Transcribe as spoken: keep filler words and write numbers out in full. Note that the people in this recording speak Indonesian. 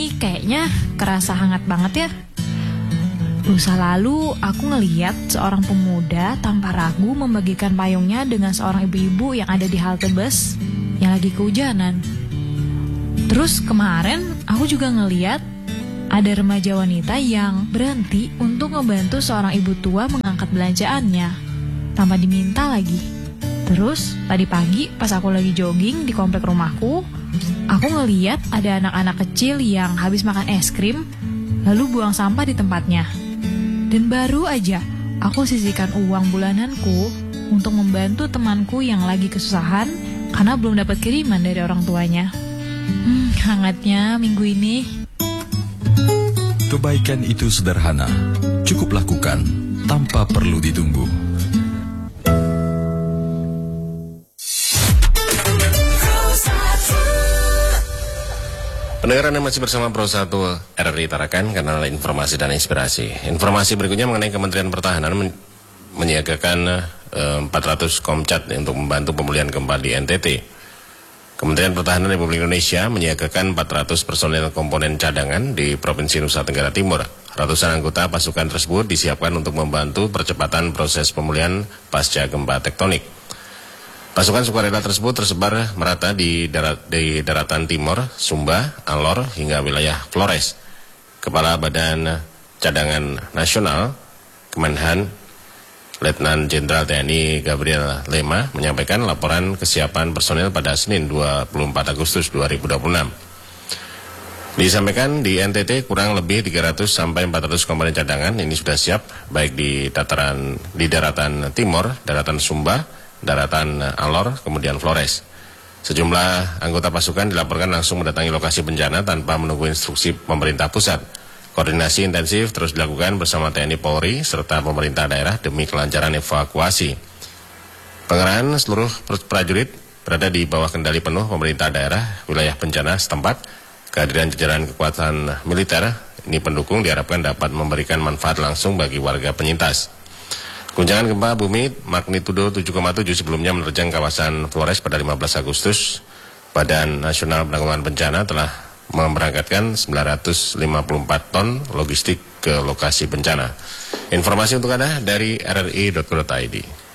ini kayaknya kerasa hangat banget ya. Lusa lalu aku ngeliat seorang pemuda tanpa ragu membagikan payungnya dengan seorang ibu-ibu yang ada di halte bus yang lagi kehujanan. Terus kemarin aku juga ngeliat ada remaja wanita yang berhenti untuk ngebantu seorang ibu tua mengangkat belanjaannya tanpa diminta lagi. Terus tadi pagi pas aku lagi jogging di komplek rumahku, aku ngeliat ada anak-anak kecil yang habis makan es krim lalu buang sampah di tempatnya. Dan baru aja aku sisihkan uang bulananku untuk membantu temanku yang lagi kesusahan karena belum dapat kiriman dari orang tuanya. Hmm, hangatnya minggu ini. Kebaikan itu sederhana, cukup lakukan tanpa perlu ditunggu. Pendengar Anda masih bersama Pro satu R R I Tarakan, kanal informasi dan inspirasi. Informasi berikutnya mengenai Kementerian Pertahanan men menyiagakan eh, empat ratus Komcat untuk membantu pemulihan gempa di N T T. Kementerian Pertahanan Republik Indonesia menyiagakan empat ratus personel komponen cadangan di Provinsi Nusa Tenggara Timur. Ratusan anggota pasukan tersebut disiapkan untuk membantu percepatan proses pemulihan pasca gempa tektonik. Pasukan sukarela tersebut tersebar merata di, darat, di daratan timur, Sumba, Alor, hingga wilayah Flores. Kepala Badan Cadangan Nasional, Kemenhan, Letnan Jenderal T N I Gabriel Lema menyampaikan laporan kesiapan personel pada Senin dua puluh empat Agustus dua ribu dua puluh enam. Disampaikan di N T T kurang lebih tiga ratus sampai empat ratus komponen cadangan ini sudah siap baik di dataran di daratan timur, daratan Sumba, daratan Alor, kemudian Flores. Sejumlah anggota pasukan dilaporkan langsung mendatangi lokasi bencana tanpa menunggu instruksi pemerintah pusat. Koordinasi intensif terus dilakukan bersama T N I Polri serta pemerintah daerah demi kelancaran evakuasi. Pengerahan seluruh prajurit berada di bawah kendali penuh pemerintah daerah wilayah bencana setempat. Kehadiran jajaran kekuatan militer ini pendukung diharapkan dapat memberikan manfaat langsung bagi warga penyintas. Guncangan gempa bumi magnitudo tujuh koma tujuh sebelumnya menerjang kawasan Flores pada lima belas Agustus. Badan Nasional Penanggulangan Bencana telah memberangkatkan sembilan ratus lima puluh empat ton logistik ke lokasi bencana. Informasi untuk Anda dari R R I titik co titik I D.